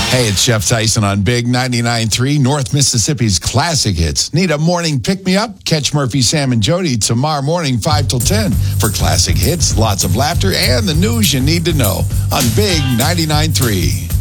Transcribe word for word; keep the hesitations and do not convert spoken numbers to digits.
Hey, it's Jeff Tyson on Big ninety-nine point three, North Mississippi's classic hits. Need a morning pick-me-up? Catch Murphy, Sam, and Jody tomorrow morning, five till ten, for classic hits, lots of laughter, and the news you need to know on Big ninety-nine point three.